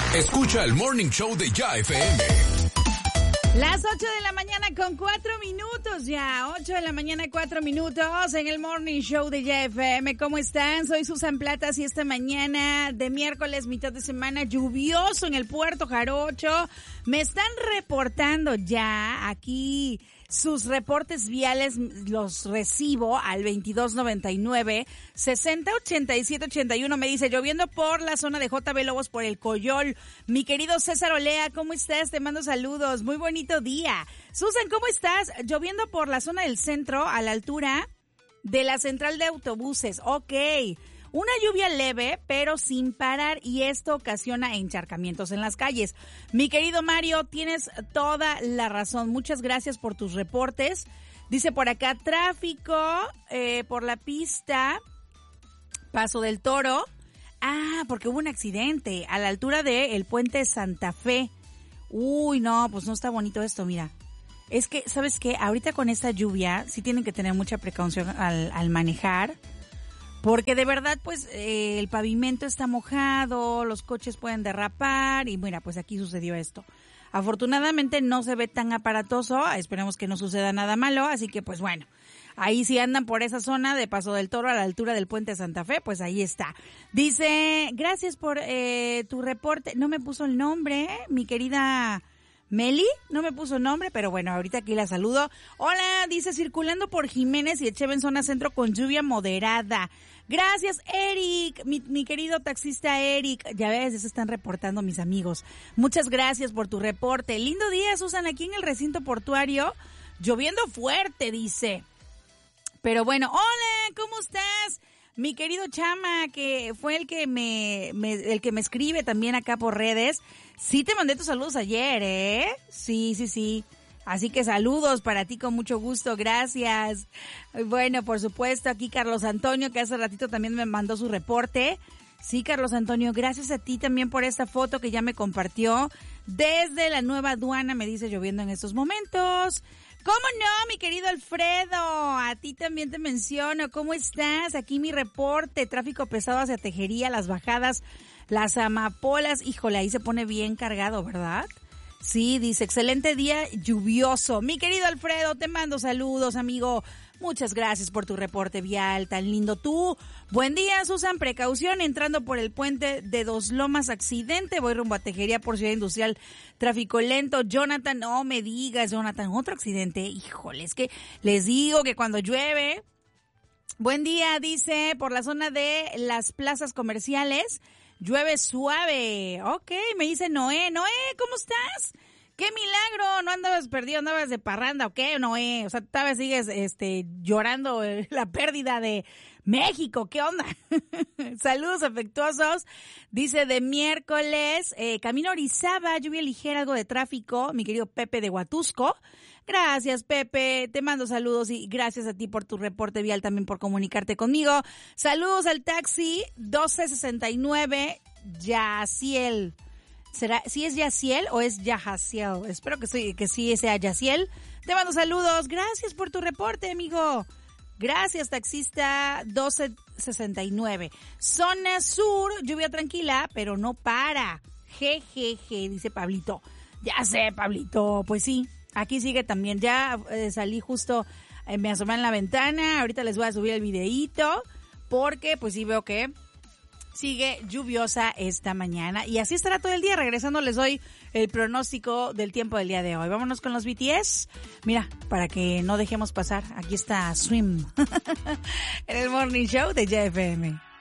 Escucha el Morning Show de Ya FM. Las 8 de la mañana con 4 minutos ya. 8 de la mañana 4 minutos en el Morning Show de Ya FM. ¿Cómo están? Soy Susan Platas y esta mañana de miércoles, mitad de semana, lluvioso en el Puerto Jarocho. Me están reportando ya aquí sus reportes viales, los recibo al 2299-608781. Me dice, lloviendo por la zona de JB Lobos por el Coyol. Mi querido César Olea, ¿cómo estás? Te mando saludos. Muy bonito día. Susan, ¿cómo estás? Lloviendo por la zona del centro a la altura de la central de autobuses. Ok. Una lluvia leve, pero sin parar, y esto ocasiona encharcamientos en las calles. Mi querido Mario, tienes toda la razón. Muchas gracias por tus reportes. Dice por acá, tráfico por la pista Paso del Toro. Ah, porque hubo un accidente a la altura del puente Santa Fe. Uy, no, pues no está bonito esto, mira. Es que, ¿sabes qué? Ahorita con esta lluvia sí tienen que tener mucha precaución al manejar. Porque de verdad, pues, el pavimento está mojado, los coches pueden derrapar y mira, pues aquí sucedió esto. Afortunadamente no se ve tan aparatoso, esperemos que no suceda nada malo, así que pues bueno, ahí si andan por esa zona de Paso del Toro a la altura del puente Santa Fe, pues ahí está. Dice, gracias por tu reporte, no me puso el nombre, mi querida Meli, no me puso nombre, pero bueno, ahorita aquí la saludo. Hola, dice, circulando por Jiménez y Echeve en zona centro con lluvia moderada. Gracias, Eric, mi querido taxista Eric. Ya ves, se están reportando mis amigos. Muchas gracias por tu reporte. Lindo día, Susan, aquí en el recinto portuario. Lloviendo fuerte, dice. Pero bueno, hola, ¿cómo estás? Mi querido Chama, que fue el que me escribe también acá por redes. Sí te mandé tus saludos ayer, ¿eh? Sí. Así que saludos para ti con mucho gusto, gracias. Bueno, por supuesto, aquí Carlos Antonio, que hace ratito también me mandó su reporte. Sí, Carlos Antonio, gracias a ti también por esta foto que ya me compartió. Desde la nueva aduana, me dice, lloviendo en estos momentos. ¿Cómo no, mi querido Alfredo? A ti también te menciono. ¿Cómo estás? Aquí mi reporte. Tráfico pesado hacia Tejería, las bajadas, las amapolas. Híjole, ahí se pone bien cargado, ¿verdad? Sí, dice, excelente día lluvioso. Mi querido Alfredo, te mando saludos, amigo. Muchas gracias por tu reporte vial, tan lindo tú. Buen día, Susan. Precaución, entrando por el puente de Dos Lomas, accidente. Voy rumbo a Tejería por Ciudad Industrial, tráfico lento. Jonathan, no me digas, Jonathan, otro accidente. Híjole, es que les digo que cuando llueve. Buen día, dice, por la zona de las plazas comerciales, llueve suave. Ok, me dice Noé, ¿cómo estás? ¡Qué milagro! ¿No andabas perdido, andabas de parranda o qué, Noé? O sea, todavía sigues llorando la pérdida de México. ¿Qué onda? Saludos afectuosos. Dice de miércoles, camino a Orizaba, lluvia ligera, algo de tráfico. Mi querido Pepe de Huatusco. Gracias, Pepe. Te mando saludos y gracias a ti por tu reporte vial, también por comunicarte conmigo. Saludos al taxi 1269 Yaciel. ¿Será, si es Yaciel o es Yahaciel? Espero que sí sea Yaciel. Te mando saludos. Gracias por tu reporte, amigo. Gracias, taxista 1269. Zona sur, lluvia tranquila, pero no para. Jejeje, dice Pablito. Ya sé, Pablito. Pues sí, aquí sigue también. Ya salí justo, me asomé en la ventana. Ahorita les voy a subir el videíto porque pues sí veo que sigue lluviosa esta mañana y así estará todo el día. Regresando les doy el pronóstico del tiempo del día de hoy. Vámonos con los BTS. Mira, para que no dejemos pasar, aquí está Swim en el Morning Show de Ya FM.